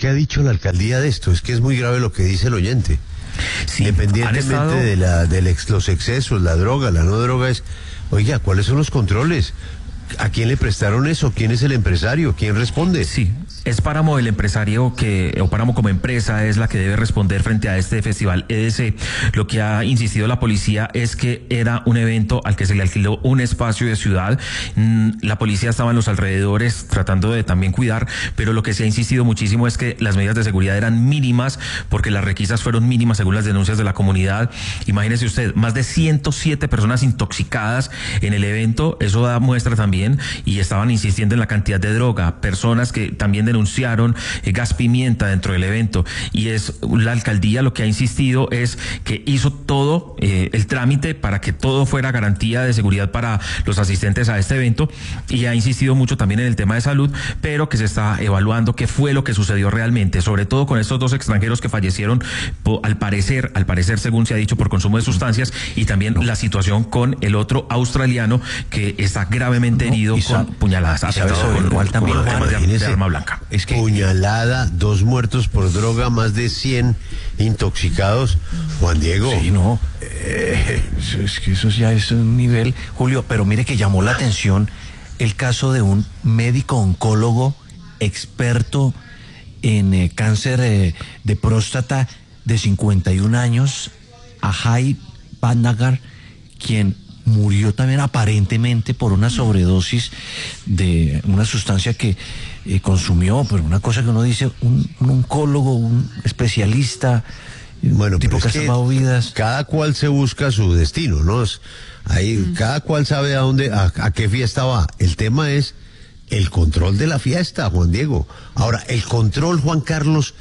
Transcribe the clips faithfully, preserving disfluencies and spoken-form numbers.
¿qué ha dicho la alcaldía de esto? Es que es muy grave lo que dice el oyente. Sí, Independientemente estado... de la de ex, los excesos, la droga, la no droga, es, oiga, ¿cuáles son los controles? ¿A quién le prestaron eso? ¿Quién es el empresario? ¿Quién responde? Sí, es Páramo el empresario que, o Páramo como empresa es la que debe responder frente a este festival E D C. Lo que ha insistido la policía es que era un evento al que se le alquiló un espacio de ciudad. La policía estaba en los alrededores tratando de también cuidar, pero lo que se ha insistido muchísimo es que las medidas de seguridad eran mínimas porque las requisas fueron mínimas según las denuncias de la comunidad. Imagínese usted, más de ciento siete personas intoxicadas en el evento, eso da muestra también, y estaban insistiendo en la cantidad de droga, personas que también denunciaron eh, gas pimienta dentro del evento, y es la alcaldía lo que ha insistido es que hizo todo eh, el trámite para que todo fuera garantía de seguridad para los asistentes a este evento, y ha insistido mucho también en el tema de salud, pero que se está evaluando qué fue lo que sucedió realmente, sobre todo con estos dos extranjeros que fallecieron po, al parecer, al parecer según se ha dicho por consumo de sustancias, y también no. la situación con el otro australiano que está gravemente no, herido con puñaladas, afectado con, igual también con armas de, de arma blanca. Es que puñalada, dos muertos por droga, más de cien intoxicados. Juan Diego. Sí, no. Eh, es que eso ya es un nivel, Julio, pero mire que llamó la atención el caso de un médico oncólogo experto en eh, cáncer eh, de próstata de cincuenta y un años, Ajay Bhatnagar, quien murió también aparentemente por una sobredosis de una sustancia que eh, consumió, pero una cosa que uno dice, un, un oncólogo, un especialista, bueno, un tipo que ha salvado vidas. Cada cual se busca su destino, ¿no? Ahí, mm. Cada cual sabe a dónde, a, a qué fiesta va. El tema es el control de la fiesta, Juan Diego. Ahora, el control, Juan Carlos,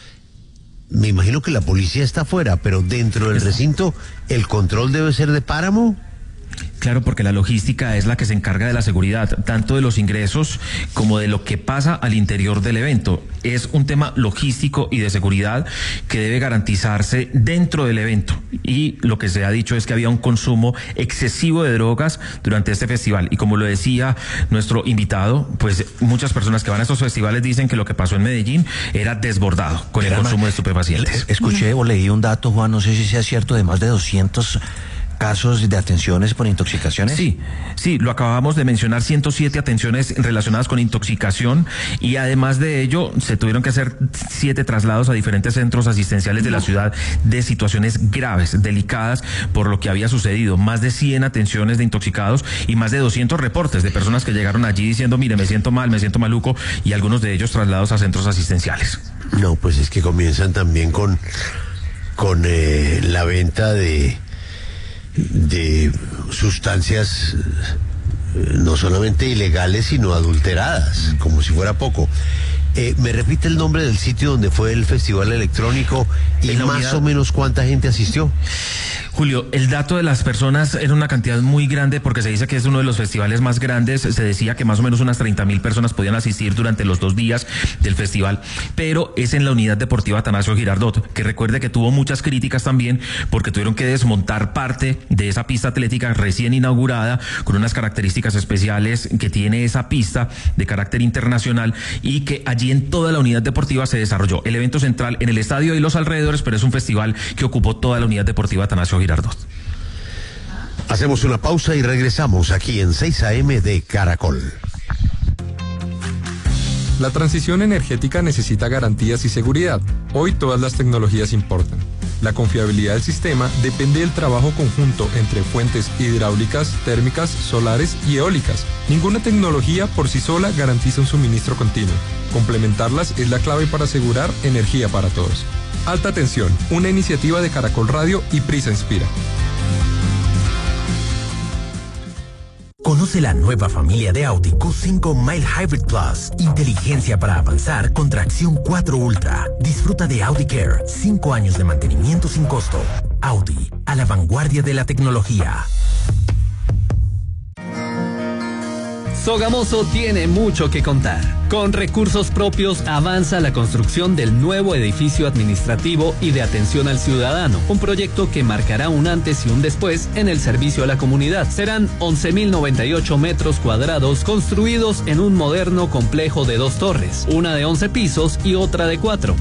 me imagino que la policía está afuera, pero dentro del recinto, ¿el control debe ser de Páramo? Claro, porque la logística es la que se encarga de la seguridad, tanto de los ingresos como de lo que pasa al interior del evento. Es un tema logístico y de seguridad que debe garantizarse dentro del evento. Y lo que se ha dicho es que había un consumo excesivo de drogas durante este festival. Y como lo decía nuestro invitado, pues muchas personas que van a estos festivales dicen que lo que pasó en Medellín era desbordado con el consumo de estupefacientes. Escuché o leí un dato, Juan, no sé si sea cierto, de más de doscientos casos de atenciones por intoxicaciones. Sí, sí, lo acabamos de mencionar, ciento siete atenciones relacionadas con intoxicación, y además de ello se tuvieron que hacer siete traslados a diferentes centros asistenciales de la ciudad de situaciones graves, delicadas por lo que había sucedido, más de cien atenciones de intoxicados y más de doscientos reportes de personas que llegaron allí diciendo, mire, me siento mal, me siento maluco, y algunos de ellos trasladados a centros asistenciales. No, pues es que comienzan también con, con eh, la venta de de sustancias no solamente ilegales sino adulteradas, como si fuera poco. Eh, ¿Me repite el nombre del sitio donde fue el festival electrónico y más unidad... o menos cuánta gente asistió? Julio, el dato de las personas era una cantidad muy grande porque se dice que es uno de los festivales más grandes. Se decía que más o menos unas treinta mil personas podían asistir durante los dos días del festival, pero es en la unidad deportiva Atanasio Girardot, que recuerde que tuvo muchas críticas también porque tuvieron que desmontar parte de esa pista atlética recién inaugurada con unas características especiales que tiene esa pista de carácter internacional, y que allí en toda la unidad deportiva se desarrolló el evento central en el estadio y los alrededores, pero es un festival que ocupó toda la unidad deportiva Atanasio Girardot. Hacemos una pausa y regresamos aquí en seis a eme de Caracol. La transición energética necesita garantías y seguridad. Hoy todas las tecnologías importan. La confiabilidad del sistema depende del trabajo conjunto entre fuentes hidráulicas, térmicas, solares y eólicas. Ninguna tecnología por sí sola garantiza un suministro continuo. Complementarlas es la clave para asegurar energía para todos. Alta Tensión, una iniciativa de Caracol Radio y Prisa Inspira. Conoce la nueva familia de Audi Q cinco Mile Hybrid Plus. Inteligencia para avanzar con tracción cuatro Ultra. Disfruta de Audi Care. cinco años de mantenimiento sin costo. Audi, a la vanguardia de la tecnología. Sogamoso tiene mucho que contar. Con recursos propios avanza la construcción del nuevo edificio administrativo y de atención al ciudadano, un proyecto que marcará un antes y un después en el servicio a la comunidad. Serán once mil noventa y ocho metros cuadrados construidos en un moderno complejo de dos torres, una de once pisos y otra de cuatro.